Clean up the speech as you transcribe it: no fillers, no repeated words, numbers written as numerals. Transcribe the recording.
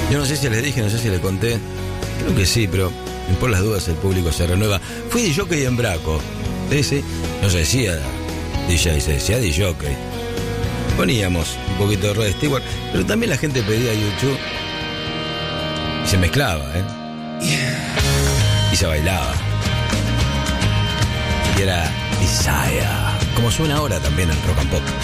Yo no sé si les dije, no sé si les conté. Creo que sí, pero por las dudas el público se renueva. Fui de jockey en Braco. Sí. No se decía DJ, se decía de jockey. Poníamos un poquito de Rod Stewart, pero también la gente pedía YouTube. Y se mezclaba, Y se bailaba. Y era Desire, como suena ahora también en Rock and Pop.